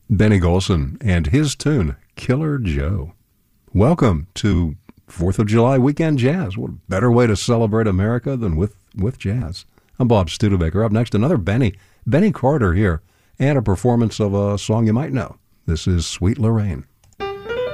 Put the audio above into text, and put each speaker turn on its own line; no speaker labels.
Benny Golson and his tune, Killer Joe. Welcome to 4th of July weekend jazz. What better way to celebrate America than with jazz? I'm Bob Studebaker. Up next, another Benny Carter here, and a performance of a song you might know. This is Sweet Lorraine.